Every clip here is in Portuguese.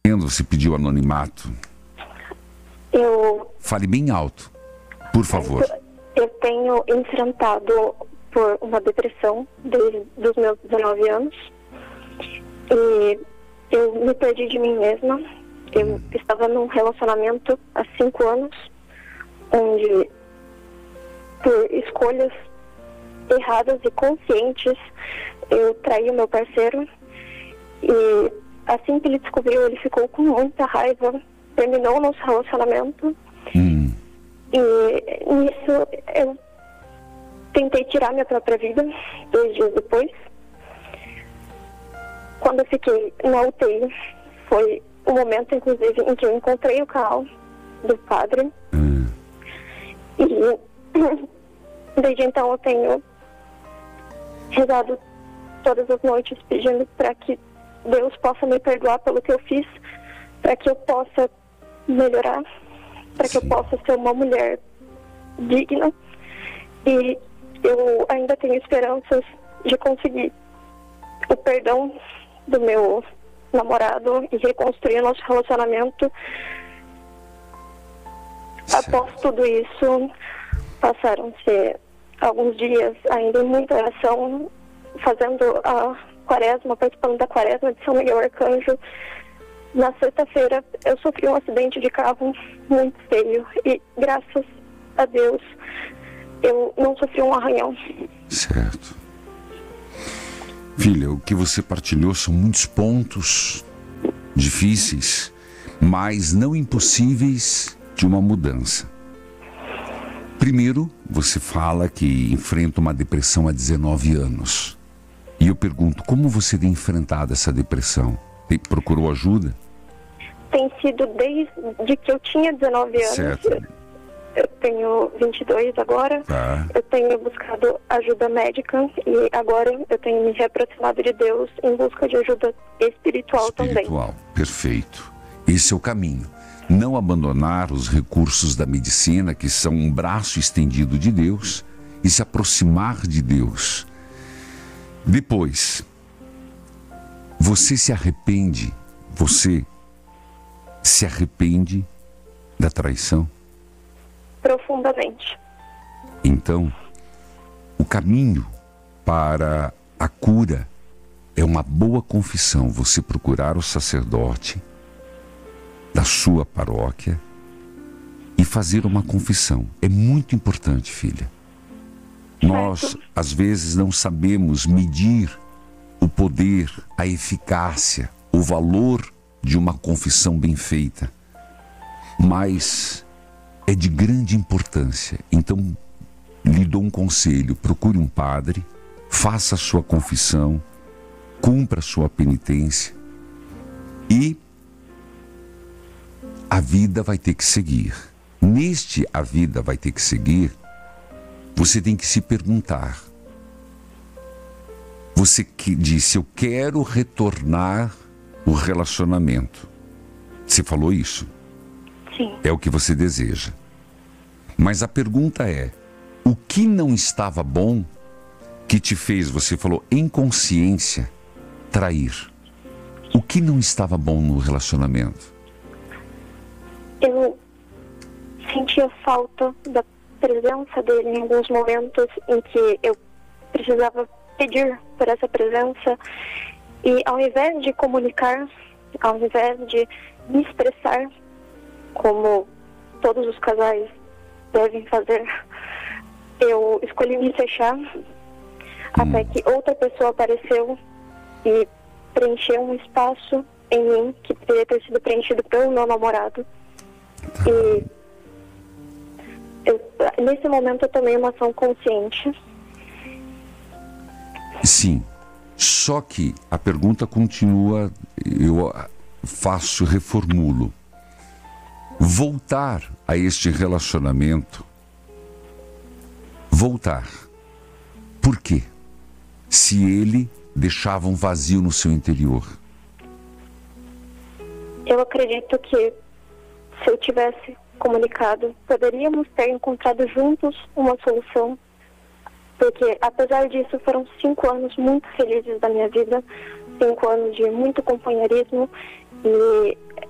Você pediu anonimato. Fale bem alto, por favor. Eu tenho enfrentado por uma depressão desde os meus 19 anos. E eu me perdi de mim mesma. Eu estava num relacionamento há 5 anos, onde, por escolhas erradas e conscientes, eu traí o meu parceiro. E assim que ele descobriu, ele ficou com muita raiva, terminou o nosso relacionamento. E nisso eu tentei tirar minha própria vida 2 dias depois. Quando eu fiquei na UTI, foi o momento, inclusive, em que eu encontrei o canal do padre. E desde então eu tenho rezado todas as noites pedindo para que Deus possa me perdoar pelo que eu fiz, para que eu possa melhorar, para que eu possa ser uma mulher digna. E eu ainda tenho esperanças de conseguir o perdão do meu namorado e reconstruir nosso relacionamento. Certo. Após tudo isso, passaram-se alguns dias ainda em muita oração, fazendo a quaresma, participando da quaresma de São Miguel Arcanjo. Na sexta-feira eu sofri um acidente de carro muito feio e, graças a Deus, eu não sofri um arranhão. Certo. Filha, o que você partilhou são muitos pontos difíceis, mas não impossíveis de uma mudança. Primeiro, você fala que enfrenta uma depressão há 19 anos. E eu pergunto, como você tem enfrentado essa depressão? Procurou ajuda? Tem sido desde que eu tinha 19 anos. Certo. Eu tenho 22 agora. Tá. Eu tenho buscado ajuda médica e agora eu tenho me reaproximado de Deus em busca de ajuda espiritual também. Espiritual, perfeito. Esse é o caminho. Não abandonar os recursos da medicina, que são um braço estendido de Deus, e se aproximar de Deus. Depois, você se arrepende da traição? Profundamente. Então, o caminho para a cura é uma boa confissão. Você procurar o sacerdote da sua paróquia e fazer uma confissão. É muito importante, filha. Nós, às vezes, não sabemos medir o poder, a eficácia, o valor de uma confissão bem feita. Mas é de grande importância. Então, lhe dou um conselho: procure um padre, faça a sua confissão, cumpra a sua penitência e a vida vai ter que seguir. A vida vai ter que seguir, você tem que se perguntar. Você que disse, eu quero retornar o relacionamento. Você falou isso? Sim. É o que você deseja. Mas a pergunta é, o que não estava bom que te fez, você falou, em consciência, trair? O que não estava bom no relacionamento? Eu sentia falta da presença dele em alguns momentos em que eu precisava pedir por essa presença, e ao invés de comunicar, ao invés de me expressar como todos os casais devem fazer, eu escolhi me fechar até que outra pessoa apareceu e preencheu um espaço em mim que deveria ter sido preenchido pelo meu namorado. E nesse momento eu tomei uma ação consciente. Sim, só que a pergunta continua, eu reformulo. Voltar a este relacionamento, por quê? Se ele deixava um vazio no seu interior. Eu acredito que se eu tivesse comunicado, poderíamos ter encontrado juntos uma solução, porque apesar disso foram 5 anos muito felizes da minha vida, 5 anos de muito companheirismo, e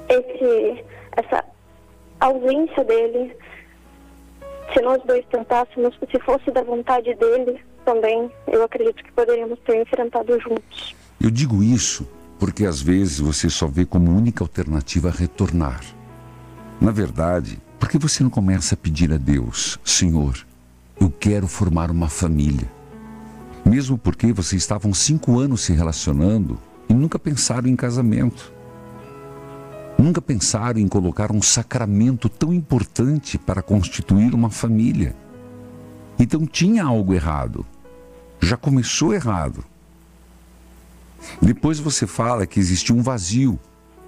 essa ausência dele, se nós dois tentássemos, se fosse da vontade dele também, eu acredito que poderíamos ter enfrentado juntos. Eu digo isso porque às vezes você só vê como única alternativa retornar. Na verdade, por que você não começa a pedir a Deus: Senhor, eu quero formar uma família? Mesmo porque vocês estavam 5 anos se relacionando e nunca pensaram em casamento. Nunca pensaram em colocar um sacramento tão importante para constituir uma família. Então tinha algo errado. Já começou errado. Depois você fala que existia um vazio.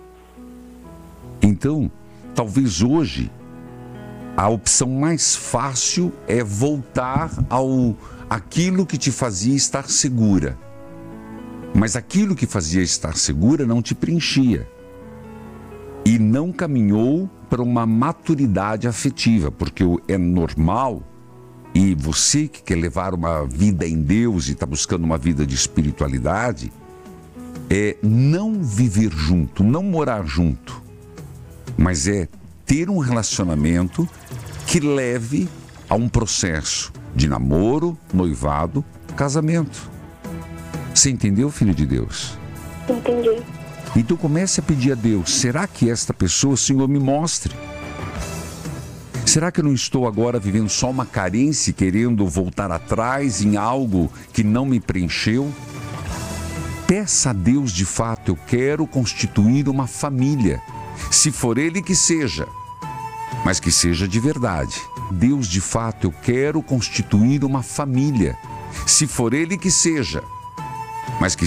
Então, talvez hoje, a opção mais fácil é voltar àquilo que te fazia estar segura. Mas aquilo que fazia estar segura não te preenchia. E não caminhou para uma maturidade afetiva, porque é normal, e você que quer levar uma vida em Deus e está buscando uma vida de espiritualidade, é não viver junto, não morar junto, mas é ter um relacionamento que leve a um processo de namoro, noivado, casamento. Você entendeu, filho de Deus? Entendi. Então comece a pedir a Deus: será que esta pessoa, Senhor, me mostre? Será que eu não estou agora vivendo só uma carência, querendo voltar atrás em algo que não me preencheu? Peça a Deus de fato: eu quero constituir uma família. Se for Ele que seja, mas que seja de verdade. Deus, de fato, eu quero constituir uma família. Se for Ele que seja, mas que